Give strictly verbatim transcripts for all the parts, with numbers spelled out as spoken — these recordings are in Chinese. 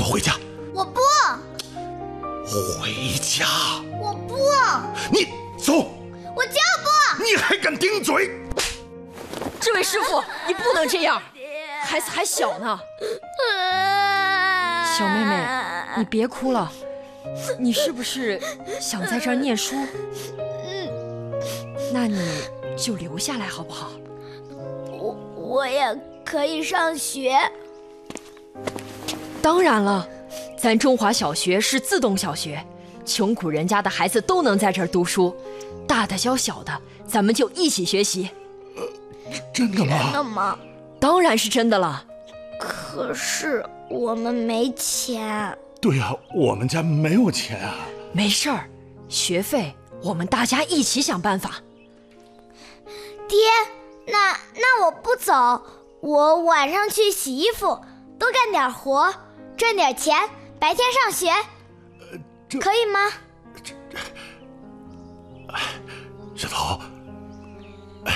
回家。 我不回家。 我不你走。 我就不。 你还敢顶嘴？ 这位师傅，你不能这样，孩子还小呢。小妹妹，你别哭了，你是不是想在这儿念书？嗯，那你就留下来好不好？ 我我也可以上学。 当然了，咱中华小学是自动小学，穷苦人家的孩子都能在这儿读书，大的教小的，咱们就一起学习。 呃，真的吗？ 真的吗？ 当然是真的了。 可是我们没钱。 对啊，我们家没有钱啊。 没事儿，学费我们大家一起想办法。 爹，那那我不走，我晚上去洗衣服，多干点活，赚点钱，白天上学， 呃、这可以吗？ 这这，哎，小桃，哎。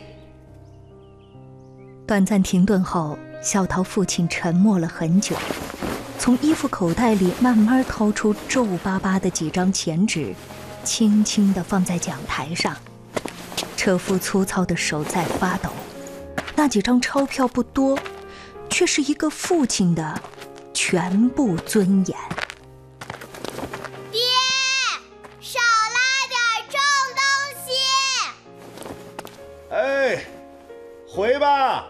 短暂停顿后，小桃父亲沉默了很久，从衣服口袋里慢慢掏出皱巴巴的几张钱纸，轻轻地放在讲台上。车夫粗糙的手在发抖，那几张钞票不多，却是一个父亲的全部尊严。 爹，少拉点重东西。 哎，回吧。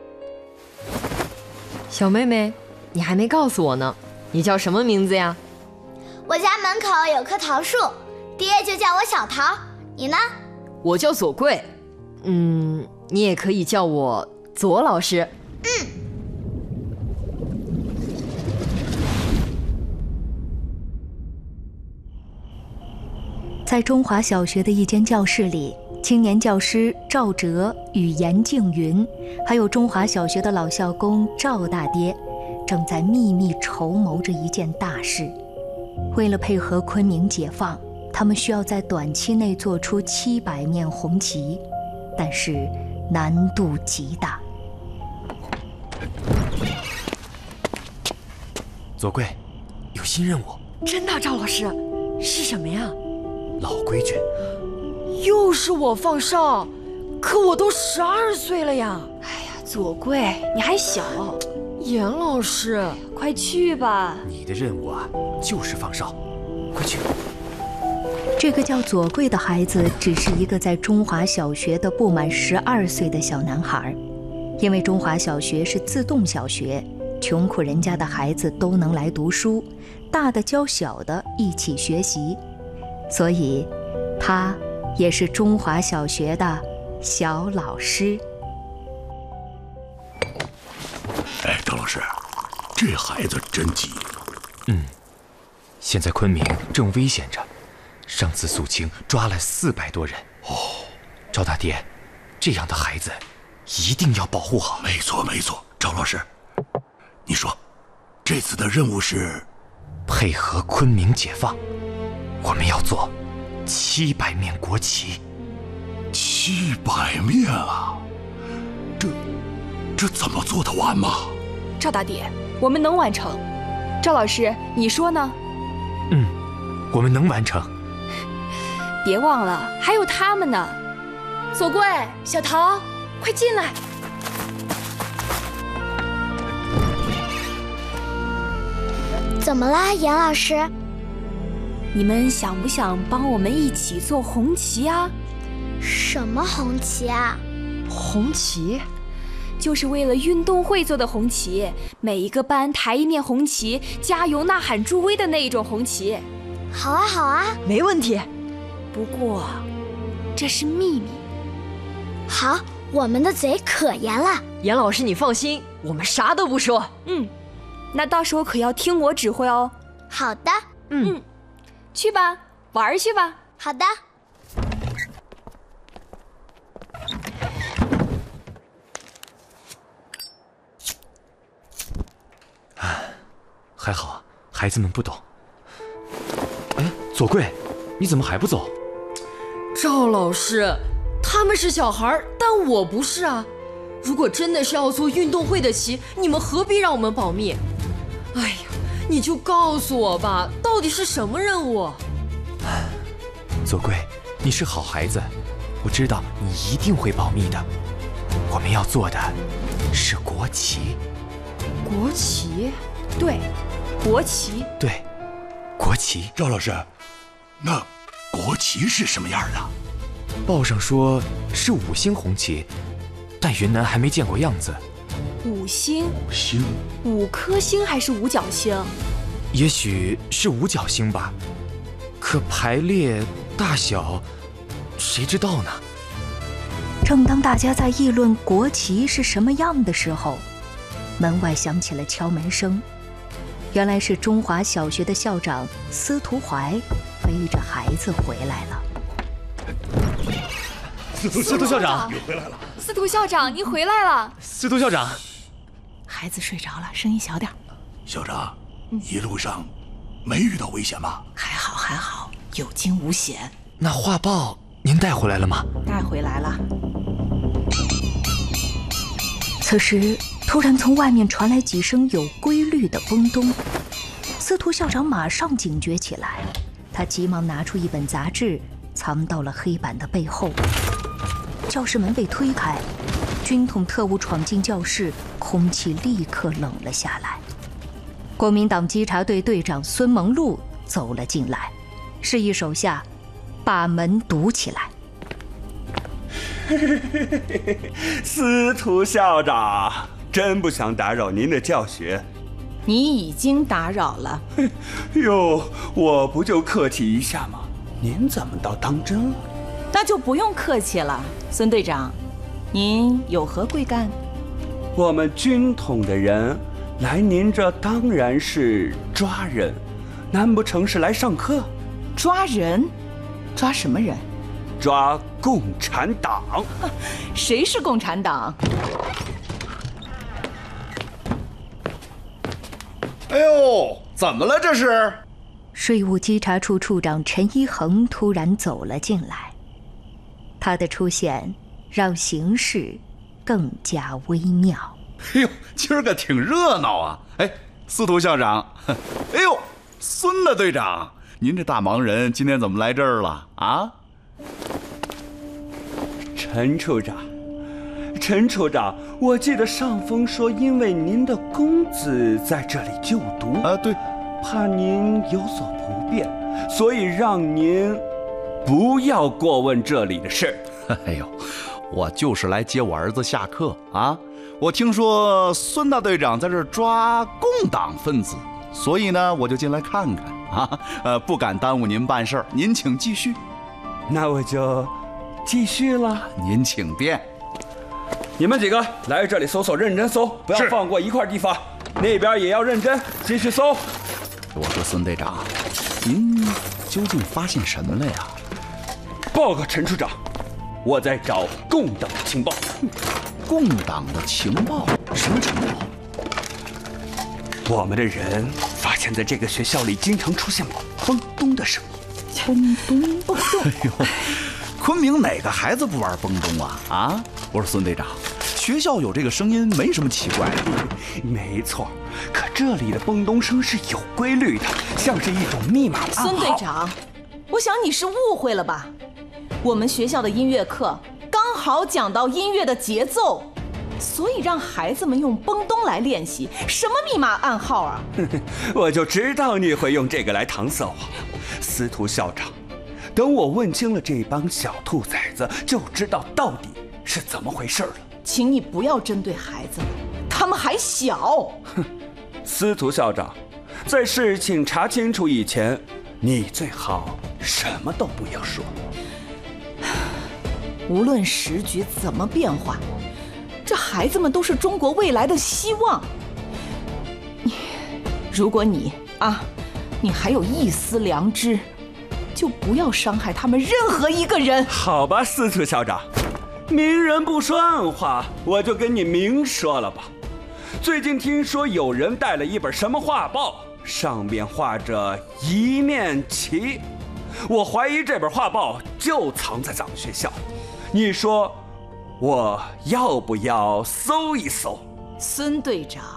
小妹妹，你还没告诉我呢，你叫什么名字呀？ 我家门口有棵桃树，爹就叫我小桃。你呢？ 我叫左贵，嗯，你也可以叫我左老师。 嗯。 在中华小学的一间教室里，青年教师赵哲与严静云，还有中华小学的老校工赵大爹，正在秘密筹谋着一件大事。为了配合昆明解放，他们需要在短期内做出七百面红旗，但是难度极大。 左贵，有新任务。 真的，赵老师，是什么呀？ 老规矩。 又是我放哨，可我都十二岁了呀！ 哎呀，左贵，你还小。 严老师， 快去吧。 你的任务啊，就是放哨，快去。 这个叫左贵的孩子，只是一个在中华小学的不满十二岁的小男孩。因为中华小学是自动小学，穷苦人家的孩子都能来读书，大的教小的一起学习，所以他也是中华小学的小老师。 哎，赵老师，这孩子真急。 嗯，现在昆明正危险着，上次肃清抓了四百多人。 哦， 赵大爹，这样的孩子一定要保护好。 没错没错，赵老师，你说这次的任务是配合昆明解放，我们要做七百面国旗。 七百面啊，这这怎么做得完吗？ 赵大爹，我们能完成。赵老师，你说呢？ 嗯，我们能完成。 别忘了，还有他们呢。左贵，小桃，快进来。 怎么啦，严老师？ 你们想不想帮我们一起做红旗啊？ 什么红旗啊？ 红旗？ 就是为了运动会做的红旗，每一个班抬一面红旗，加油呐喊助威的那一种红旗。 好啊好啊， 没问题。 不过这是秘密。 好，我们的嘴可严了。 严老师你放心，我们啥都不说。 嗯，那到时候可要听我指挥哦。 好的。 嗯， 嗯，去吧，玩去吧。 好的。 还好孩子们不懂。哎，左贵，你怎么还不走？ 赵老师，他们是小孩，但我不是啊。如果真的是要做运动会的旗，你们何必让我们保密？哎呀， 你就告诉我吧，到底是什么任务？ 左贵，你是好孩子，我知道你一定会保密的。我们要做的是国旗。 国旗？对，国旗。 对，国旗。 赵老师，那国旗是什么样的？ 报上说是五星红旗，但云南还没见过样子。 五星？ 五星？ 五颗星还是五角星？ 也许是五角星吧，可排列大小，谁知道呢？ 正当大家在议论国旗是什么样的时候，门外响起了敲门声。原来是中华小学的校长司徒怀背着孩子回来了。 司徒校长， 你回来了。 司徒校长，您回来了。 司徒校长， 孩子睡着了，声音小点。 校长，一路上没遇到危险吧？ 还好还好，有惊无险。 那画报您带回来了吗？ 带回来了。 此时突然从外面传来几声有规律的嘣咚，司徒校长马上警觉起来，他急忙拿出一本杂志藏到了黑板的背后。教室门被推开，军统特务闯进教室，空气立刻冷了下来。国民党稽查队队长孙蒙禄走了进来，示意手下把门堵起来。 司徒校长，真不想打扰您的教学。 你已经打扰了。 哟，我不就客气一下吗？您怎么倒当真了？ 那就不用客气了，孙队长，您有何贵干？ 我们军统的人来您这当然是抓人，难不成是来上课？ 抓人？抓什么人？ 抓共产党。 谁是共产党？ 哎呦，怎么了这是？ 税务稽查处处长陈一恒突然走了进来，他的出现让形势更加微妙。 哎呦，今儿个挺热闹啊！哎，司徒校长，哎呦，孙大队长，您这大忙人今天怎么来这儿了啊？ 陈处长，陈处长，我记得上峰说，因为您的公子在这里就读啊，对， 怕您有所不便，所以让您不要过问这里的事。 哎呦，我就是来接我儿子下课啊。我听说孙大队长在这儿抓共党分子，所以呢，我就进来看看啊。呃，不敢耽误您办事儿，您请继续。 那我就继续了。 您请便。 你们几个来这里搜搜，认真搜，不要放过一块地方。那边也要认真，继续搜。 我说孙队长，您究竟发现什么了呀？ 报告陈处长，我在找共党的情报。 共党的情报？什么情报？ 我们的人发现，在这个学校里经常出现蹦咚的声音。 蹦咚蹦咚！ 哎呦，昆明哪个孩子不玩蹦咚啊？啊！我说孙队长，学校有这个声音没什么奇怪的。 没错，可这里的蹦咚声是有规律的，像是一种密码暗号。 孙队长，我想你是误会了吧？我们学校的音乐课刚好讲到音乐的节奏，所以让孩子们用蹦咚来练习。什么密码暗号啊？ 我就知道你会用这个来搪塞我，司徒校长。等我问清了这帮小兔崽子，就知道到底是怎么回事了。 请你不要针对孩子们，他们还小。 哼，司徒校长，在事情查清楚以前，你最好什么都不要说。 无论时局怎么变化，这孩子们都是中国未来的希望。你，如果你啊，你还有一丝良知，就不要伤害他们任何一个人。 好吧，司徒校长，明人不说暗话，我就跟你明说了吧。最近听说有人带了一本什么画报，上面画着一面旗，我怀疑这本画报就藏在咱们学校。你说我要不要搜一搜？ 孙队长，